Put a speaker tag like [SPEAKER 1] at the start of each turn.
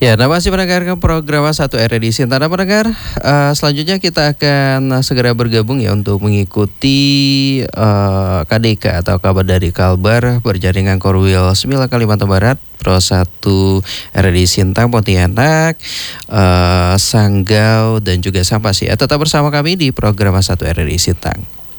[SPEAKER 1] Ya, Anda masih mendengarkan program Satu RRI Sintana pendengar. Selanjutnya kita akan segera bergabung ya untuk mengikuti KDK atau kabar dari Kalbar berjaringan Korwil 9 Kalimantan Barat, Pro 1 RRI Sintang Pontianak, Sanggau dan juga Sampasi. Tetap bersama kami di program Satu RRI Sintang.